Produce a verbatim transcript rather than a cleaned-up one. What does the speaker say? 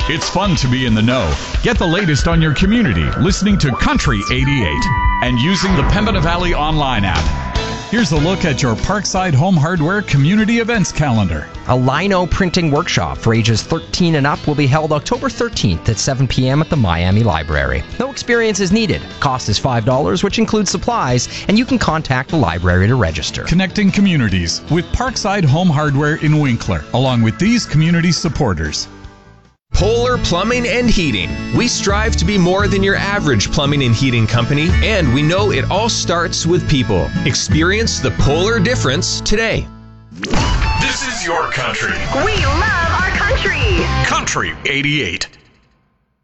It's fun to be in the know. Get the latest on your community listening to Country eighty-eight and using the Pembina Valley Online app. Here's a look at your Parkside Home Hardware community events calendar. A lino printing workshop for ages thirteen and up will be held October thirteenth at seven p.m. at the Miami Library. No experience is needed. Cost is five dollars, which includes supplies, and you can contact the library to register. Connecting communities with Parkside Home Hardware in Winkler, along with these community supporters. Polar Plumbing and Heating. We strive to be more than your average plumbing and heating company, and we know it all starts with people. Experience the polar difference today. This is your country. We love our country. Country eighty-eight.